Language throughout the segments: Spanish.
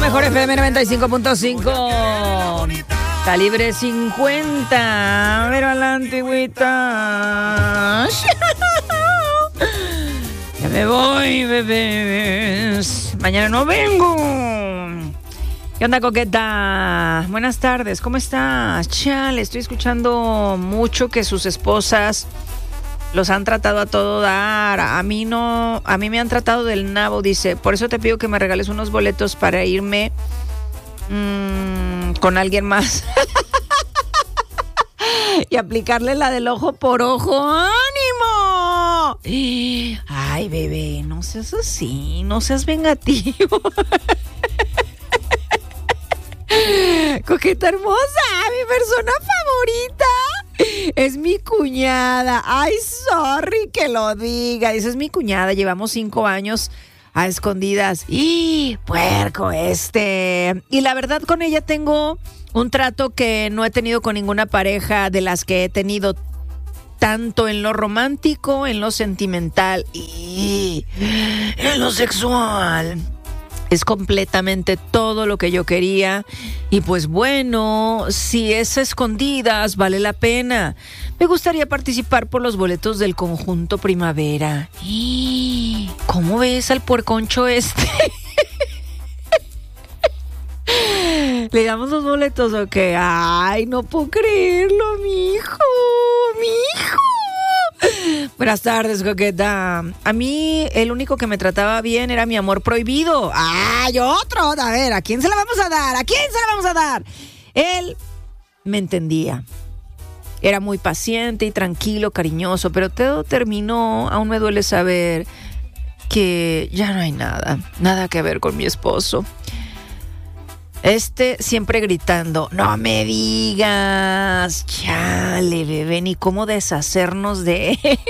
mejor FM 95.5. Calibre 50. Pero a la antigüita. Ya me voy, bebés. Mañana no vengo. ¿Qué onda, coqueta? Buenas tardes, ¿cómo estás? Chale, estoy escuchando mucho que sus esposas los han tratado a todo dar. A mí no, a mí me han tratado del nabo, dice. Por eso te pido que me regales unos boletos para irme con alguien más. Y aplicarle la del ojo por ojo. ¡Ánimo! Ay, bebé, no seas así, no seas vengativo. Coqueta hermosa, mi persona favorita es mi cuñada. Ay, sorry que lo diga. Esa es mi cuñada, llevamos 5 años a escondidas. ¡Y puerco este! Y la verdad, con ella tengo un trato que no he tenido con ninguna pareja de las que he tenido, tanto en lo romántico, en lo sentimental y en lo sexual. Es completamente todo lo que yo quería. Y pues bueno, si es a escondidas, vale la pena. Me gustaría participar por los boletos del conjunto Primavera. ¿Cómo ves al puerconcho este? ¿Le damos los boletos o qué? Ay, no puedo creerlo, mijo. Buenas tardes, coqueta. A mí el único que me trataba bien era mi amor prohibido. ¡Ay, otro! A ver, ¿a quién se la vamos a dar? ¿A quién se la vamos a dar? Él me entendía. Era muy paciente y tranquilo, cariñoso, pero todo terminó. Aún me duele saber que ya no hay nada que ver con mi esposo. Siempre gritando, no me digas, chale, bebé, ni cómo deshacernos de él.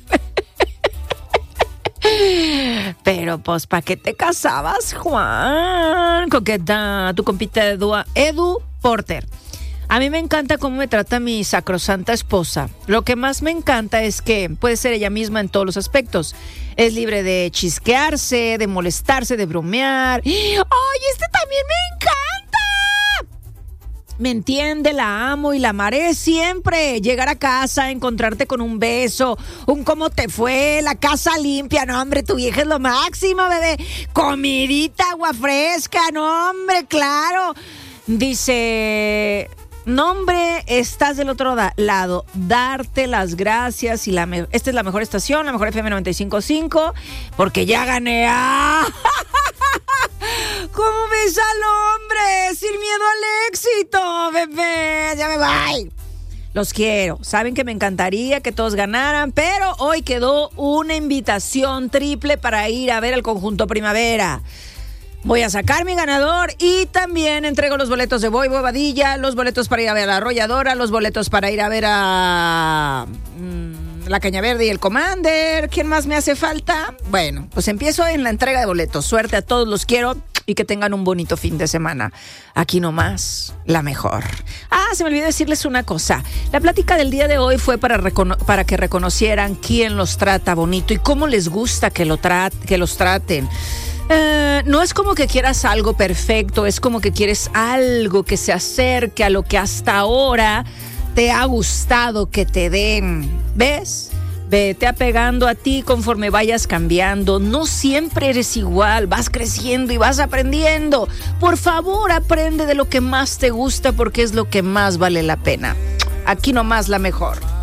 Pero pues, ¿para qué te casabas, Juan? Coqueta, tu compita Edu Porter. A mí me encanta cómo me trata mi sacrosanta esposa. Lo que más me encanta es que puede ser ella misma en todos los aspectos. Es libre de chisquearse, de molestarse, de bromear. ¡Ay, también me encanta! Me entiende, la amo y la amaré siempre. Llegar a casa, encontrarte con un beso, un cómo te fue, la casa limpia. No, hombre, tu vieja es lo máximo, bebé. Comidita, agua fresca, no, hombre, claro. Dice... No, hombre, estás del otro lado. Darte las gracias y esta es la mejor estación, la mejor FM 95.5, porque ya gané. ¿Cómo ves al hombre? Sin miedo al éxito, bebé. Ya me voy. Los quiero. Saben que me encantaría que todos ganaran, pero hoy quedó una invitación triple para ir a ver el conjunto Primavera. Voy a sacar mi ganador y también entrego los boletos de Boy Bobadilla, los boletos para ir a ver a La Arrolladora, los boletos para ir a ver a La Caña Verde y el Commander. ¿Quién más me hace falta? Bueno, pues empiezo en la entrega de boletos. Suerte a todos, los quiero y que tengan un bonito fin de semana. Aquí nomás, la mejor. Se me olvidó decirles una cosa. La plática del día de hoy fue para que reconocieran quién los trata bonito y cómo les gusta que los traten. No es como que quieras algo perfecto, es como que quieres algo que se acerque a lo que hasta ahora te ha gustado que te den. ¿Ves? Vete apegando a ti conforme vayas cambiando. No siempre eres igual, vas creciendo y vas aprendiendo. Por favor, aprende de lo que más te gusta porque es lo que más vale la pena. Aquí nomás la mejor.